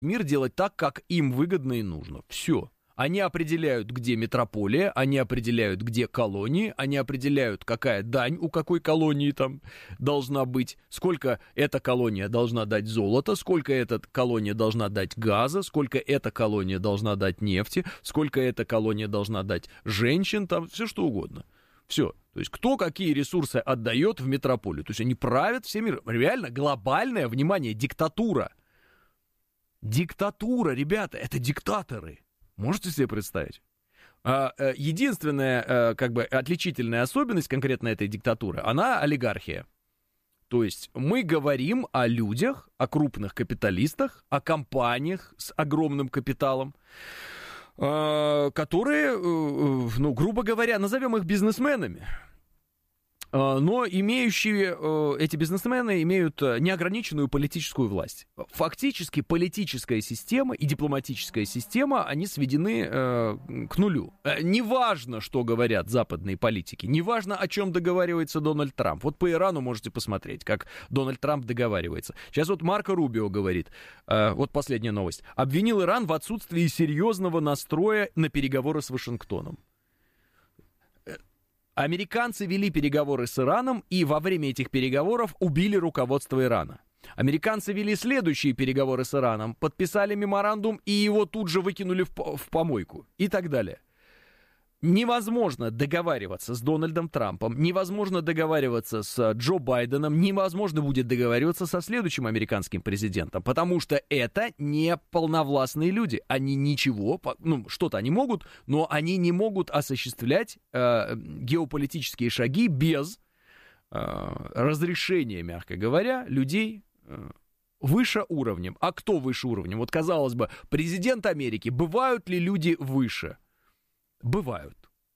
мир делать так, как им выгодно и нужно. Все. Они определяют, где метрополия, они определяют, где колонии, они определяют, какая дань у какой колонии там должна быть, сколько эта колония должна дать золота, сколько эта колония должна дать газа, сколько эта колония должна дать нефти, сколько эта колония должна дать женщин, там все что угодно. Все. То есть кто какие ресурсы отдает в метрополию. То есть они правят всем миром. Реально глобальное, внимание, диктатура. Диктатура, ребята, это диктаторы. Можете себе представить? Единственная, как бы, отличительная особенность конкретно этой диктатуры, она олигархия. То есть мы говорим о людях, о крупных капиталистах, о компаниях с огромным капиталом, которые, ну, грубо говоря, назовем их бизнесменами. Но эти бизнесмены имеют неограниченную политическую власть. Фактически политическая система и дипломатическая система, они сведены к нулю. Неважно, что говорят западные политики, неважно, о чем договаривается Дональд Трамп. Вот по Ирану можете посмотреть, как Дональд Трамп договаривается. Сейчас вот Марко Рубио говорит, вот последняя новость, обвинил Иран в отсутствии серьезного настроя на переговоры с Вашингтоном. Американцы вели переговоры с Ираном, и во время этих переговоров убили руководство Ирана. Американцы вели следующие переговоры с Ираном, подписали меморандум, и его тут же выкинули в помойку, и так далее. Невозможно договариваться с Дональдом Трампом, невозможно договариваться с Джо Байденом, невозможно будет договариваться со следующим американским президентом, потому что это не полновластные люди. Они ничего, ну, что-то они могут, но они не могут осуществлять геополитические шаги без разрешения, мягко говоря, людей выше уровнем. А кто выше уровнем? Вот, казалось бы, президент Америки, бывают ли люди выше? Бывают.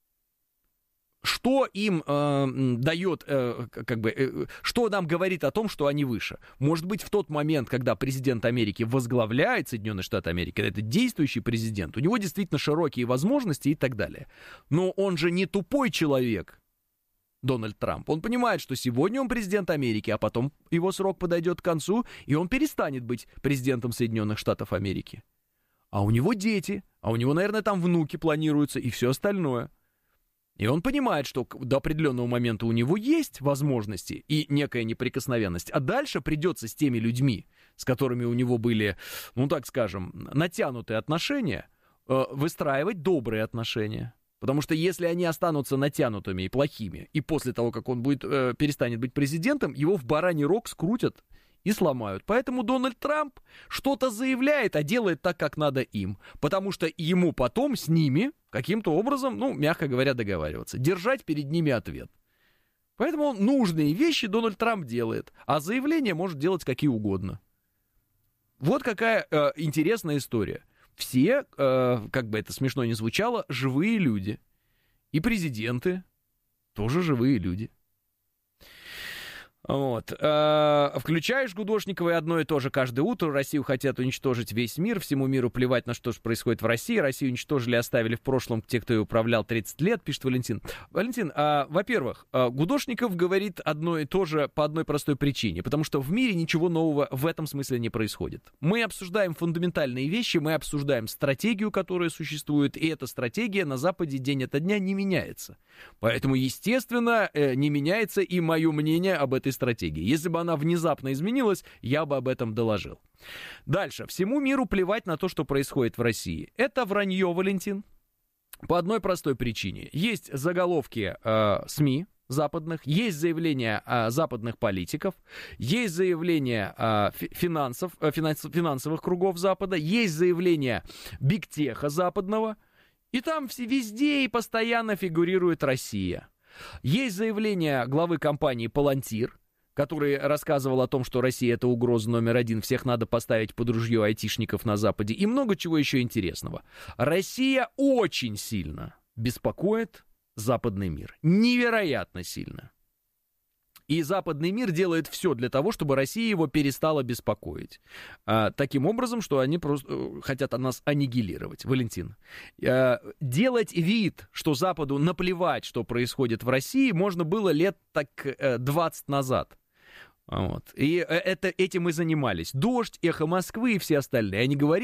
Что им дает, что нам говорит о том, что они выше? Может быть, в тот момент, когда президент Америки возглавляет Соединенные Штаты Америки, это действующий президент, у него действительно широкие возможности и так далее. Но он же не тупой человек, Дональд Трамп. Он понимает, что сегодня он президент Америки, а потом его срок подойдет к концу, и он перестанет быть президентом Соединенных Штатов Америки. А у него дети, а у него, наверное, там внуки планируются и все остальное. И он понимает, что до определенного момента у него есть возможности и некая неприкосновенность, а дальше придется с теми людьми, с которыми у него были, ну так скажем, натянутые отношения, выстраивать добрые отношения. Потому что если они останутся натянутыми и плохими, и после того, как он перестанет быть президентом, его в бараний рог скрутят и сломают. Поэтому Дональд Трамп что-то заявляет, а делает так, как надо им. Потому что ему потом с ними каким-то образом, ну, мягко говоря, договариваться. Держать перед ними ответ. Поэтому нужные вещи Дональд Трамп делает, а заявления может делать какие угодно. Вот какая интересная история. Все, как бы это смешно ни звучало, живые люди. И президенты тоже живые люди. Вот. Включаешь Гудошникова, и одно и то же каждое утро. Россию хотят уничтожить весь мир, всему миру плевать на что же происходит в России. Россию уничтожили, оставили в прошлом те, кто ее управлял 30 лет, пишет Валентин. Валентин, во-первых, Гудошников говорит одно и то же по одной простой причине, потому что в мире ничего нового в этом смысле не происходит. Мы обсуждаем фундаментальные вещи, мы обсуждаем стратегию, которая существует, и эта стратегия на Западе день ото дня не меняется. Поэтому, естественно, не меняется и мое мнение об этой стратегии. Если бы она внезапно изменилась, я бы об этом доложил. Дальше. Всему миру плевать на то, что происходит в России. Это вранье, Валентин. По одной простой причине. Есть заголовки СМИ западных, есть заявления западных политиков, есть заявления финансовых кругов Запада, есть заявления бигтеха западного, и там везде и постоянно фигурирует Россия. Есть заявление главы компании «Палантир», который рассказывал о том, что Россия — это угроза номер один, всех надо поставить под ружье айтишников на Западе, и много чего еще интересного. Россия очень сильно беспокоит западный мир. Невероятно сильно. И западный мир делает все для того, чтобы Россия его перестала беспокоить. Таким образом, что они просто хотят нас аннигилировать. Валентин, делать вид, что Западу наплевать, что происходит в России, можно было лет так 20 назад. Вот. И этим и занимались. «Дождь», «Эхо Москвы» и все остальные. Они говорили,